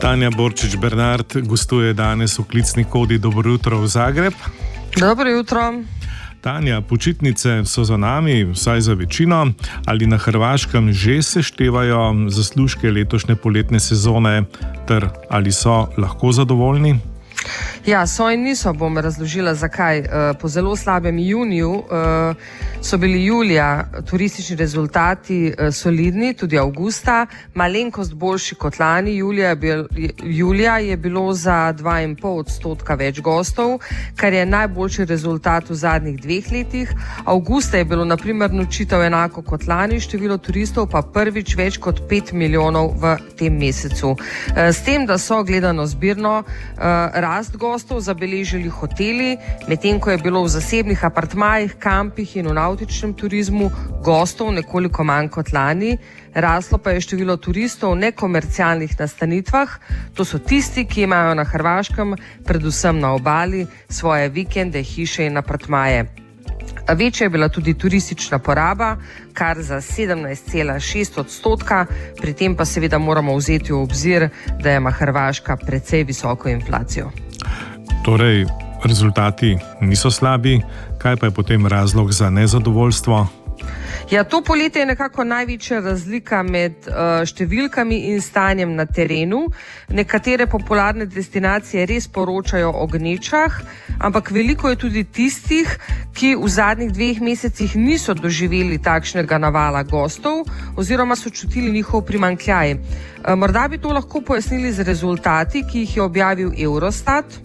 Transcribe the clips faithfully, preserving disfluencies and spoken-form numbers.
Tanja Borčič Bernard gostuje danes v klicni kodi Dobro jutro v Zagreb. Dobro jutro. Tanja, počitnice so za nami, vsaj za večino. Ali na Hrvaškem že seštevajo zaslužke letošnje poletne sezone, ter ali so lahko zadovoljni? Ja, so in niso, bom razložila zakaj. Po zelo slabem juniju so bili julija turistični rezultati solidni, tudi avgusta, malenkost boljši kot lani. Julija je, bil, julija je bilo za dva in pol odstotka več gostov, kar je najboljši rezultat v zadnjih dveh letih. Avgusta je bilo na primer nočitev enako kot lani, število turistov pa prvič več kot pet milijonov v tem mesecu. S tem, da so gledano zbirno rast gostov zabeležili hoteli, medtem ko je bilo v zasebnih apartmajih, kampih in v nautičnem turizmu gostov nekoliko manj kot lani. Raslo pa je število turistov v nekomercialnih nastanitvah. To so tisti, ki imajo na Hrvaškem, predvsem na obali, svoje vikende, hiše in apartmaje. Večja je bila tudi turistična poraba, kar za sedemnajst cela šest odstotka, pri tem pa seveda moramo vzeti v obzir, da ima Hrvaška precej visoko inflacijo. Torej, rezultati niso slabi, kaj pa je potem razlog za nezadovoljstvo? Ja, to poletje je nekako največja razlika med uh, številkami in stanjem na terenu. Nekatere popularne destinacije res poročajo o gnečah, ampak veliko je tudi tistih, ki v zadnjih dveh mesecih niso doživeli takšnega navala gostov oziroma so čutili njihov primanjkljaj. Uh, morda bi to lahko pojasnili z rezultati, ki jih je objavil Eurostat,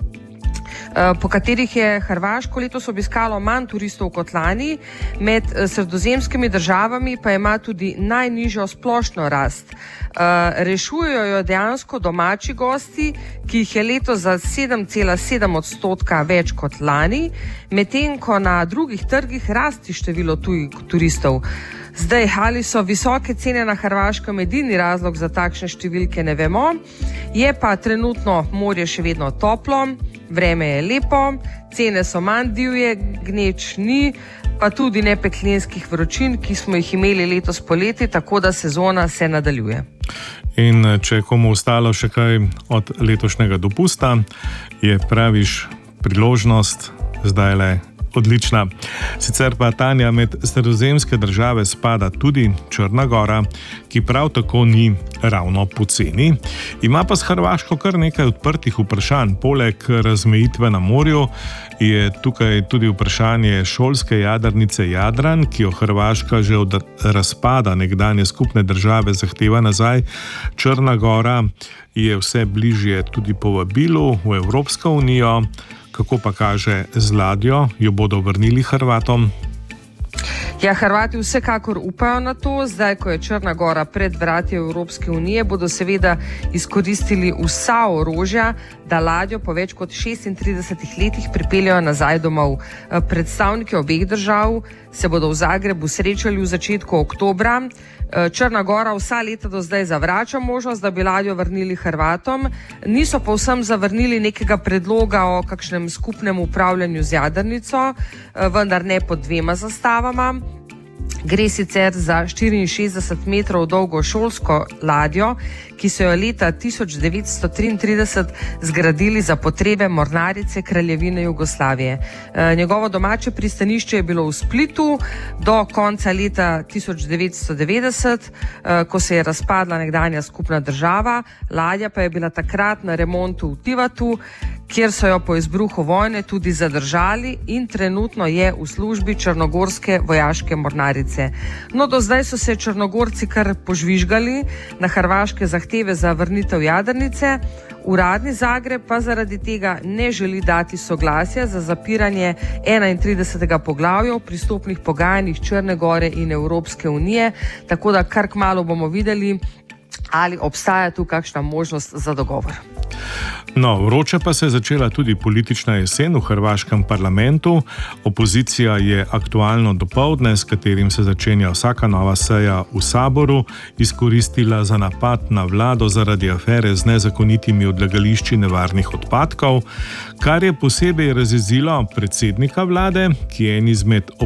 po katerih je Hrvaško letos obiskalo manj turistov kot lani, med sredozemskimi državami pa ima tudi najnižjo splošno rast. Rešujejo jo dejansko domači gosti, ki jih je letos za sedem cela sedem odstotka več kot lani, medtem ko na drugih trgih rasti število tujih turistov. Zdaj, ali so visoke cene na Hrvaškem edini razlog za takšne številke, ne vemo. Je pa trenutno morje še vedno toplo, vreme je lepo, cene so manj divje, gneč ni, pa tudi ne peklenskih vročin, ki smo jih imeli letos poleti, tako da sezona se nadaljuje. In če je komu ostalo še kaj od letošnjega dopusta, je praviš priložnost zdajle odlična. Sicer pa, Tanja, med sredozemske države spada tudi Črna Gora, ki prav tako ni ravno poceni. Ima pa s Hrvaško kar nekaj odprtih vprašanj. Poleg razmejitve na morju je tukaj tudi vprašanje šolske jadrnice Jadran, ki jo Hrvaška že od razpada nekdanje skupne države zahteva nazaj. Črna Gora je vse bližje tudi povabilu v Evropsko unijo. Kako pa kaže z ladjo, jo bodo vrnili Hrvatom? Ja, Hrvati vsekakor upajo na to. Zdaj, ko je Črna Gora pred vrati Evropske unije, bodo seveda izkoristili vsa orožja, da ladjo po več kot šestintridesetih letih pripeljajo nazaj domov. Predstavniki obeh držav se bodo v Zagrebu srečali v začetku oktobra. Črna Gora vsa leta do zdaj zavrača možnost, da bi ladjo vrnili Hrvatom. Niso pa vsem zavrnili nekega predloga o kakšnem skupnem upravljanju z jadrnico, vendar ne pod dvema zastavama. Gre sicer za štiriinšestdeset metrov dolgo šolsko ladjo, ki so jo leta tisoč devetsto triintrideset zgradili za potrebe mornarice Kraljevine Jugoslavije. E, njegovo domače pristanišče je bilo v Splitu do konca leta tisoč devetsto devetdeset, e, ko se je razpadla nekdanja skupna država. Ladja pa je bila takrat na remontu v Tivatu, kjer so jo po izbruhu vojne tudi zadržali in trenutno je v službi črnogorske vojaške mornarice. No, do zdaj so se Črnogorci kar požvižgali na hrvaške zahteve za vrnitev jadrnice. Uradni Zagreb pa zaradi tega ne želi dati soglasja za zapiranje enaintridesetega poglavja v pristopnih pogajanjih Črne Gore in Evropske unije, tako da kar kmalu bomo videli, ali obstaja tu kakšna možnost za dogovor. No, vroče pa se je začela tudi politična jesen v hrvaškem parlamentu. Opozicija je aktualno dopoldne, s katerim se začenja vsaka nova seja v saboru, izkoristila za napad na vlado zaradi afere z nezakonitimi odlagališči nevarnih odpadkov, kar je posebej razjezilo predsednika vlade, ki je en izmed